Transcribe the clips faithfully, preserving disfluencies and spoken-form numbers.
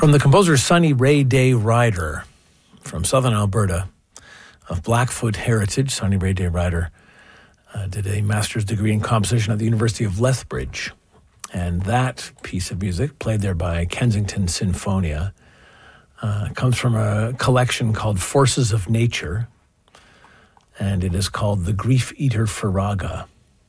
From the composer Sunny Ray Day Ryder from southern Alberta of Blackfoot heritage, Sunny Ray Day Ryder uh, did a master's degree in composition at the University of Lethbridge. And that piece of music, played there by Kensington Sinfonia, uh, comes from a collection called Forces of Nature, and it is called The Grief Eater Farraga.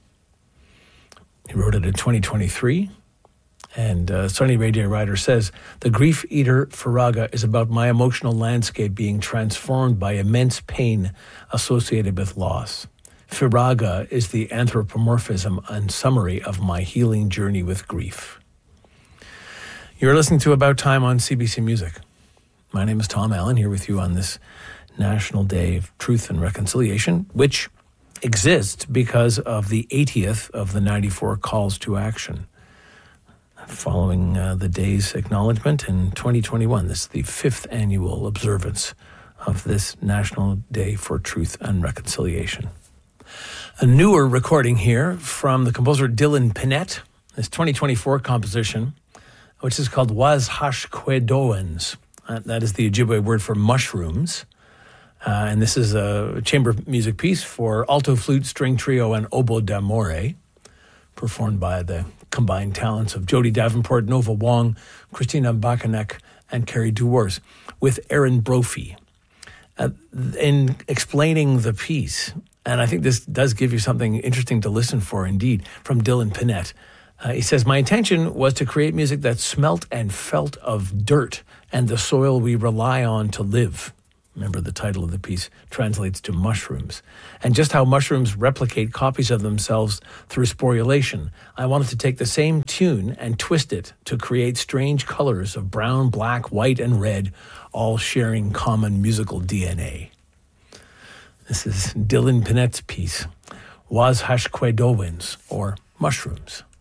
He wrote it in twenty twenty-three. And uh, Sunny Ray Day Ryder says, "The Grief Eater Farraga is about my emotional landscape being transformed by immense pain associated with loss. Farraga is the anthropomorphism and summary of my healing journey with grief." You're listening to About Time on C B C Music. My name is Tom Allen, here with you on this National Day of Truth and Reconciliation, which exists because of the eightieth of the ninety-four calls to action. Following uh, the day's acknowledgement in twenty twenty-one. This is the fifth annual observance of this National Day for Truth and Reconciliation. A newer recording here from the composer Dylan Pinette, this twenty twenty-four composition, which is called Was Hashquedoans. Uh, that is the Ojibwe word for mushrooms. Uh, and this is a chamber music piece for alto, flute, string trio, and oboe d'amore, performed by the combined talents of Jody Davenport, Nova Wong, Christina Bakanek, and Carrie Dewars, with Aaron Brophy. Uh, in explaining the piece, and I think this does give you something interesting to listen for indeed, from Dylan Pinette. Uh, he says, "My intention was to create music that smelt and felt of dirt and the soil we rely on to live." Remember, the title of the piece translates to mushrooms. "And just how mushrooms replicate copies of themselves through sporulation. I wanted to take the same tune and twist it to create strange colors of brown, black, white, and red, all sharing common musical D N A." This is Dylan Pinette's piece, Was Hashquedoans, or Mushrooms.